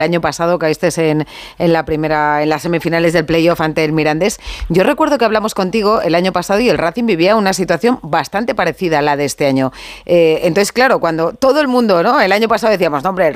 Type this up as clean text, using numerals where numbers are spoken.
El año pasado caíste en las semifinales del playoff ante el Mirandés. Yo recuerdo que hablamos contigo el año pasado y el Racing vivía una situación bastante parecida a la de este año. Entonces, claro, cuando todo el mundo, ¿no? El año pasado decíamos, no, hombre,